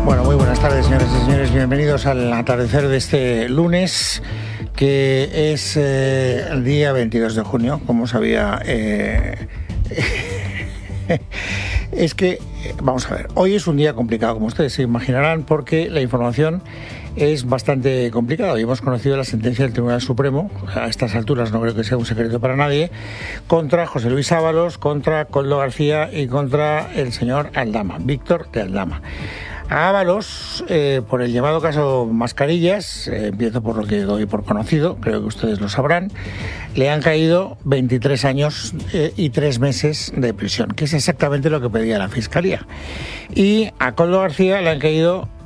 Bueno, muy buenas tardes, señoras y señores. Bienvenidos al atardecer de este lunes, que es el día 22 de junio, como sabía. Es que, vamos a ver, hoy es un día complicado, como ustedes se imaginarán, porque la información es bastante complicada. Hoy hemos conocido la sentencia del Tribunal Supremo, a estas alturas no creo que sea un secreto para nadie, contra José Luis Ábalos, contra Koldo García y contra el señor Aldama, Víctor de Aldama. A Ábalos, por el llamado caso Mascarillas, empiezo por lo que doy por conocido, creo que ustedes lo sabrán, le han caído 23 años y 3 meses de prisión, que es exactamente lo que pedía la Fiscalía. Y a Koldo García le han caído